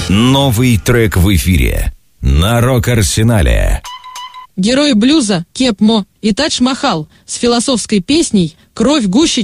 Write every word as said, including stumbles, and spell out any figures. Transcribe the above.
Новый трек в эфире на Рок-Арсенале. Герои блюза Кеп Мо и Тадж Махал с философской песней «Кровь гуще,